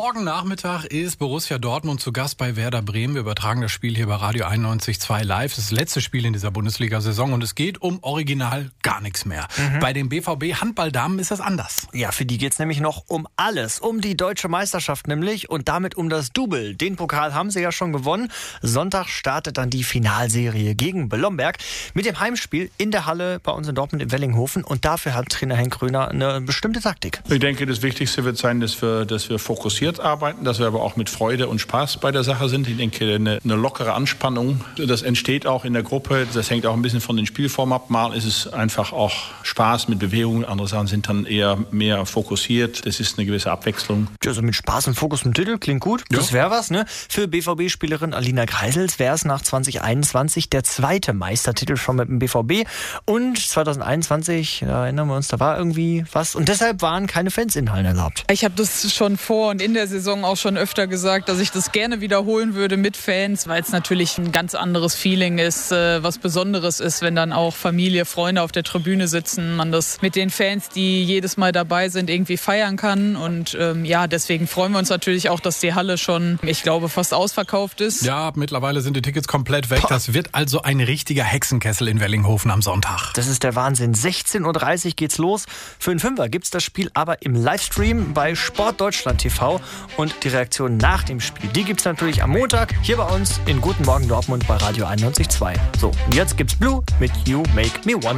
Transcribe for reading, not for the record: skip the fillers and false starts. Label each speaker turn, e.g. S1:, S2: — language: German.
S1: Morgen Nachmittag ist Borussia Dortmund zu Gast bei Werder Bremen. Wir übertragen das Spiel hier bei Radio 91.2 live. Das ist das letzte Spiel in dieser Bundesliga-Saison und es geht um original gar nichts mehr. Bei den BVB Handballdamen ist das anders.
S2: Ja, für die geht's nämlich noch um alles. Um die deutsche Meisterschaft nämlich und damit um das Double. Den Pokal haben sie ja schon gewonnen. Sonntag startet dann die Finalserie gegen Blomberg mit dem Heimspiel in der Halle bei uns in Dortmund in Wellinghofen. Und dafür hat Trainer Henk Gröner eine bestimmte Taktik.
S3: Ich denke, das Wichtigste wird sein, dass wir fokussiert arbeiten, dass wir aber auch mit Freude und Spaß bei der Sache sind. Ich denke, eine lockere Anspannung, das entsteht auch in der Gruppe. Das hängt auch ein bisschen von den Spielformen ab. Mal ist es einfach auch Spaß mit Bewegungen, andere Sachen sind dann eher mehr fokussiert. Das ist eine gewisse Abwechslung.
S2: Also mit Spaß und Fokus im Titel klingt gut. Ja. Das wäre was, ne? Für BVB-Spielerin Alina Kreisels wäre es nach 2021 der zweite Meistertitel schon mit dem BVB. Und 2021, da erinnern wir uns, da war irgendwie was. Und deshalb waren keine Fans in Hallen erlaubt.
S4: Ich habe das schon vor und in der Saison auch schon öfter gesagt, dass ich das gerne wiederholen würde mit Fans, weil es natürlich ein ganz anderes Feeling ist, was Besonderes ist, wenn dann auch Familie, Freunde auf der Tribüne sitzen, man das mit den Fans, die jedes Mal dabei sind, irgendwie feiern kann. Und deswegen freuen wir uns natürlich auch, dass die Halle schon, ich glaube, fast ausverkauft ist.
S1: Ja, mittlerweile sind die Tickets komplett weg. Das wird also ein richtiger Hexenkessel in Wellinghofen am Sonntag.
S2: Das ist der Wahnsinn. 16.30 Uhr geht's los. Für einen Fünfer gibt's das Spiel aber im Livestream bei Sport Deutschland TV. Und die Reaktion nach dem Spiel, die gibt's natürlich am Montag hier bei uns in Guten Morgen Dortmund bei Radio 91.2. So, und jetzt gibt's Blue mit You Make Me Wanna.